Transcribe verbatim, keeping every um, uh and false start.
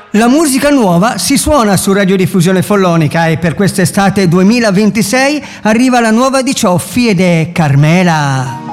La musica nuova si suona su Radiodiffusione Follonica e per quest'estate duemilaventisei arriva la nuova di Cioffi ed è Carmela.